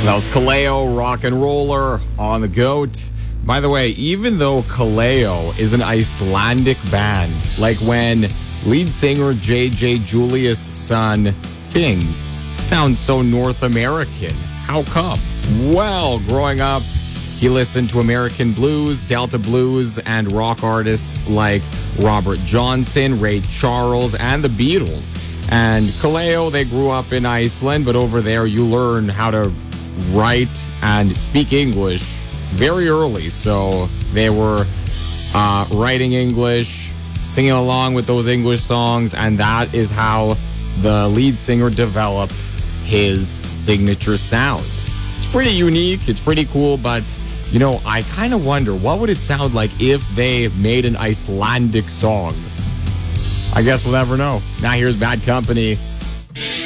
That was Kaleo, Rock and Roller on the Goat. By the way, even though Kaleo is an Icelandic band, like when lead singer JJ Julius' son sings, sounds so North American. How come? Well, growing up, he listened to American blues, Delta blues, and rock artists like Robert Johnson, Ray Charles, and the Beatles. And Kaleo, they grew up in Iceland, but over there you learn how to write and speak English very early. So they were writing English, singing along with those English songs, and that is how the lead singer developed his signature sound. It's pretty unique, it's pretty cool, but you know, I kind of wonder what would it sound like if they made an Icelandic song. I guess we'll never know. Now here's Bad Company.